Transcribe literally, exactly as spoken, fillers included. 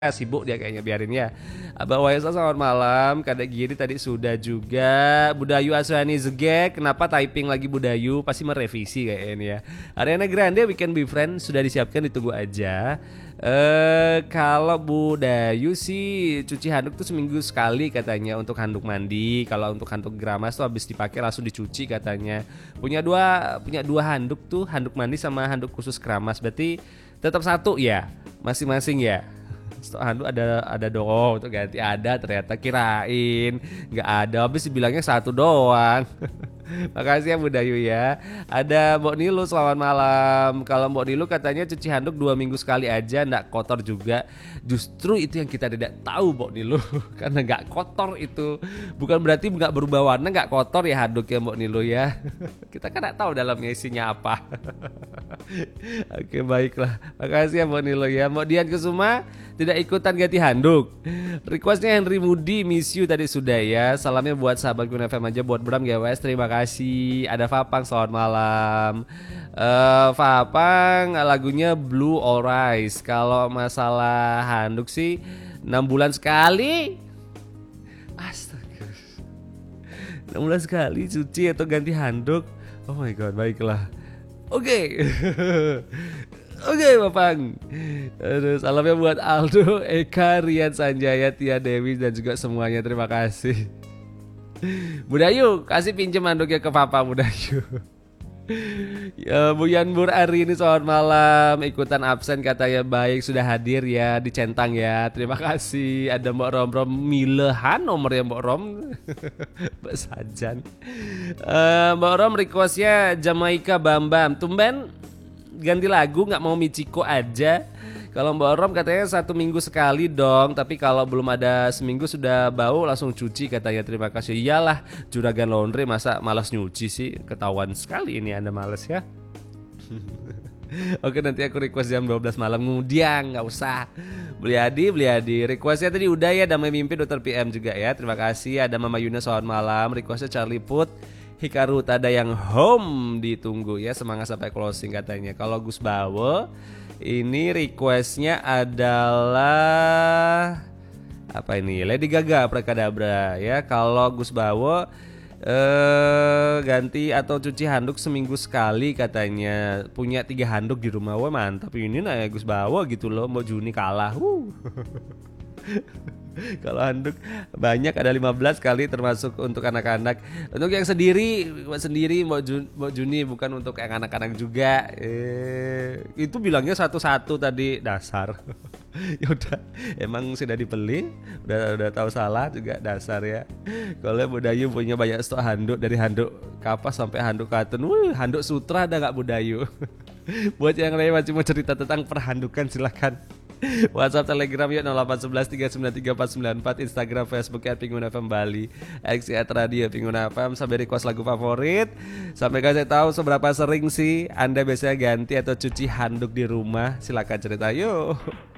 sibuk dia kayaknya, biarin ya. Abang Waisa selamat malam. Kadek Giri tadi sudah juga. Budayu Asuhani Zegek. Kenapa typing lagi Budayu? Pasti merevisi kayaknya ya. Ariana Grande Weekend Be Friend sudah disiapkan, ditunggu aja. Eh kalau Budayu sih cuci handuk tuh seminggu sekali katanya untuk handuk mandi. Kalau untuk handuk geramas tuh habis dipakai langsung dicuci katanya. Punya dua punya dua handuk tuh, handuk mandi sama handuk khusus keramas. Berarti tetap satu ya, masing-masing ya. Stok handuk ada ada dong untuk ganti, ada ternyata, kirain nggak ada, habis dibilangnya satu doang. Makasih ya Budayu ya. Ada Mbok Nilu selamat malam. Kalau Mbok Nilu katanya cuci handuk dua minggu sekali aja, nggak kotor juga. Justru itu yang kita tidak tahu Mbok Nilu. Karena nggak kotor itu bukan berarti nggak berubah warna, nggak kotor ya handuknya Mbok Nilu ya. Kita kan nggak tahu dalamnya isinya apa. Oke baiklah, makasih ya Mbok Nilu ya. Mbok Dian Kusuma tidak ikutan ganti handuk. Requestnya Henry Moody Miss You tadi sudah ya. Salamnya buat sahabat Gun F M aja, buat Bram G W S, terima kasih. Ada Fapang selamat malam. uh, Fapang lagunya Blue All Rise. Kalau masalah handuk sih enam bulan sekali. Astaga, enam bulan sekali cuci atau ganti handuk. Oh my god, baiklah. Oke. Oke okay, Bapang. Aduh, salamnya buat Aldo, Eka, Rian Sanjaya, Tia Dewi dan juga semuanya, terima kasih. Budayu, kasih pinjem handuknya ke Papa Budayu. Ya, Bu Yanbur Ari ini selamat malam. Ikutan absen katanya, baik sudah hadir ya, dicentang ya. Terima kasih. Ada Mbak Rom Rom Milehan nomornya Mbak Rom. Mbak Sajan. uh, Mbak Rom requestnya Jamaika Bambam. Tumben ganti lagu, nggak mau Michiko aja. Kalau Mbak Rom katanya satu minggu sekali dong, tapi kalau belum ada seminggu sudah bau langsung cuci katanya. Terima kasih. Iyalah, Juragan Laundry masa malas nyuci sih, ketahuan sekali ini Anda malas ya. Oke, nanti aku request jam dua belas malam kemudian, nggak usah. Beli Adi, beli Adi. Requestnya tadi udah ya, Damai Mimpi Dokter P M juga ya. Terima kasih. Ada Mama Yuna selamat malam. Requestnya Charlie Put Hikaru Tada yang home ditunggu ya, semangat sampai closing katanya. Kalau Gus Bawo ini requestnya adalah apa ini, Lady Gaga Prakadabra ya. Kalau Gus Bawo eh, ganti atau cuci handuk seminggu sekali katanya. Punya tiga handuk di rumah. Wah mantap ini nah ya Gus Bawo gitu loh. Mbak Juni kalah. uh. Kalau handuk banyak ada lima belas kali, termasuk untuk anak-anak. Untuk yang sendiri sendiri Mbak Juni, Mbak Juni bukan untuk yang anak-anak juga. Eh, itu bilangnya satu-satu tadi, dasar. Yaudah, emang sudah dibeli, udah udah tahu salah juga, dasar ya. Kalau Budayu punya banyak stok handuk, dari handuk kapas sampai handuk katun. Wuh, handuk sutra ada nggak Budayu? Buat yang lain masih mau cerita tentang perhandukan silahkan. WhatsApp Telegram yuk nol delapan satu satu tiga sembilan tiga empat sembilan empat, Instagram Facebook at Pingun F M Bali, X at Radio Pingun F M. Sampai request lagu favorit, sampai kasih tahu seberapa sering sih Anda biasanya ganti atau cuci handuk di rumah. Silakan cerita yuk.